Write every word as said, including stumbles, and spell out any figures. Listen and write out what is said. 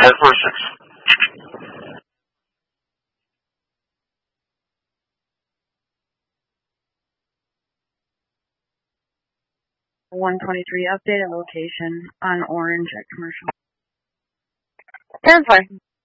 ten four six. one twenty-three, updated location on Orange at Commercial. ten four.